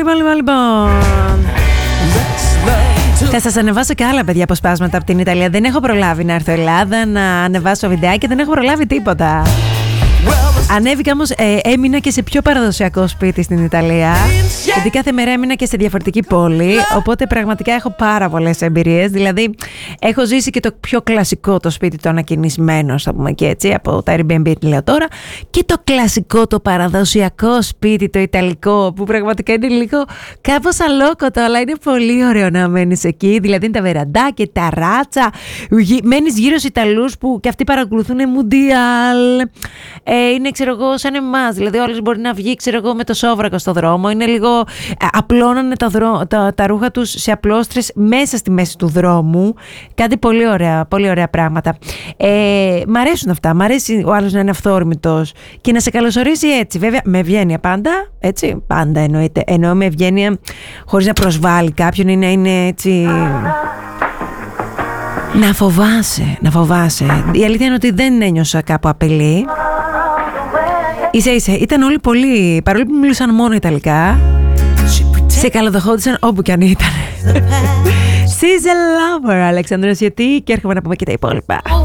Λοιπόν. Θα σας ανεβάσω και άλλα, παιδιά, αποσπάσματα από την Ιταλία. Δεν έχω προλάβει να έρθω Ελλάδα, να ανεβάσω βιντεάκι, δεν έχω προλάβει τίποτα. Ανέβηκα όμως, έμεινα και σε πιο παραδοσιακό σπίτι στην Ιταλία, γιατί κάθε μέρα έμεινα και σε διαφορετική πόλη, οπότε πραγματικά έχω πάρα πολλές εμπειρίες. Δηλαδή έχω ζήσει και το πιο κλασικό, το σπίτι το ανακαινισμένο, θα πούμε και έτσι, από τα Airbnb λέω τώρα, και το κλασικό, το παραδοσιακό σπίτι, το ιταλικό, που πραγματικά είναι λίγο κάπως αλόκοτο, αλλά είναι πολύ ωραίο να μένεις εκεί. Δηλαδή είναι τα βεραντάκια, τα ράτσα, μένεις γύρω στους Ιταλούς που και αυτοί παρακολουθούν Μουντιάλ. Είναι, ξέρω εγώ, σαν εμάς. Δηλαδή, όλες μπορεί να βγει, ξέρω εγώ, με το σόβρακο στο δρόμο. Είναι λίγο. Απλώνανε τα ρούχα τους σε απλώστρες μέσα στη μέση του δρόμου. Κάτι πολύ ωραία πράγματα. Μ' αρέσουν αυτά. Μ' αρέσει ο άλλος να είναι αυθόρμητος και να σε καλωσορίσει έτσι. Βέβαια, με ευγένεια πάντα. Έτσι. Πάντα εννοείται. Εννοώ με ευγένεια, χωρίς να προσβάλλει κάποιον ή να είναι έτσι. Να φοβάσαι. Η αλήθεια είναι ότι δεν ένιωσα κάπου απειλή. Ίσα-ίσα, ήταν όλοι πολύ, παρόλο που μιλούσαν μόνο Ιταλικά, σε καλοδεχόντουσαν όπου κι αν ήταν. She's a lover, Αλεξανδρός, γιατί και έρχομαι να πούμε και τα υπόλοιπα.